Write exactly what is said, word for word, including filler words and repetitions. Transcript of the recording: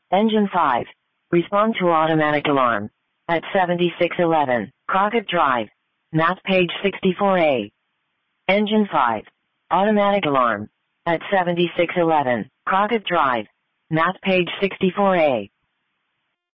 Engine five. Respond to automatic alarm. At seventy-six eleven, Crockett Drive. Map page sixty-four A. Engine five. Automatic alarm. At seventy-six eleven, Crockett Drive. Map page sixty-four A.